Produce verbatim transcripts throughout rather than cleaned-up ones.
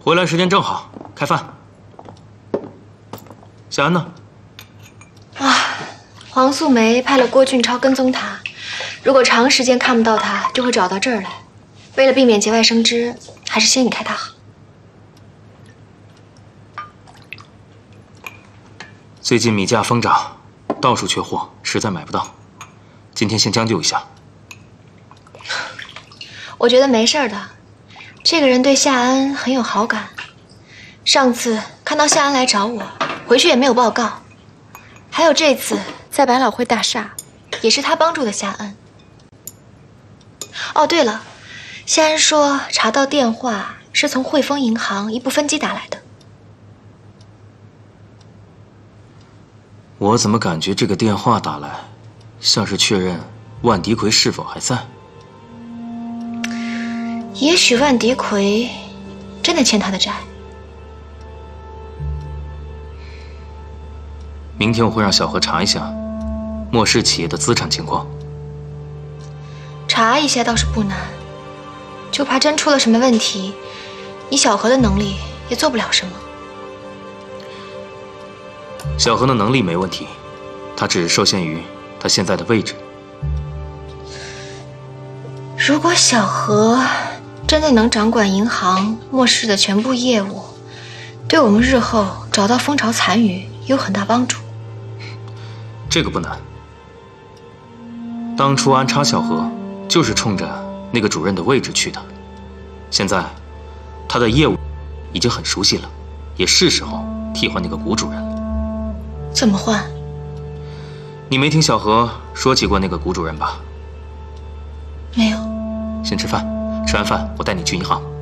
回来时间正好，开饭。夏安呢？ 啊，黄素梅派了郭俊超跟踪他，如果长时间看不到他，就会找到这儿来。为了避免节外生枝，还是先离开他好。 最近米价疯涨，到处缺货，实在买不到。今天先将就一下。 我觉得没事的，这个人对夏安很有好感。上次看到夏安来找我，回去也没有报告。还有这次在百老汇大厦，也是他帮助的夏安。哦，对了，夏安说查到电话是从汇丰银行一部分机打来的。 我怎么感觉这个电话打来，像是确认万迪奎是否还在？ 也许万迪奎真的欠他的债。 明天我会让小何查一下莫氏企业的资产情况。 查一下倒是不难，就怕真出了什么问题，以小何的能力也做不了什么。 小何的能力没问题，他只是受限于他现在的位置。 如果小何真的能掌管银行莫氏的全部业务，对我们日后找到蜂巢残余有很大帮助。 这个不难。当初安插小何就是冲着那个主任的位置去的，现在他的业务已经很熟悉了，也是时候替换那个谷主任了。 怎么换？ 你没听小何说起过那个谷主任吧？ 没有。 先吃饭，吃完饭我带你去银行。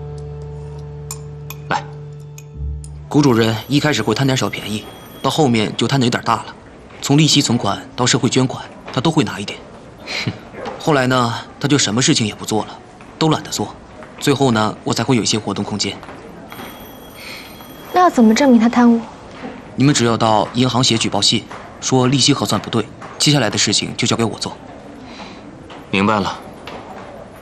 来， 谷主任一开始会贪点小便宜，到后面就贪得有点大了，从利息存款到社会捐款，他都会拿一点。后来呢，他就什么事情也不做了，都懒得做，最后呢，我才会有一些活动空间。 那要怎么证明他贪污？ 你们只要到银行写举报信，说利息核算不对，接下来的事情就交给我做。 明白了。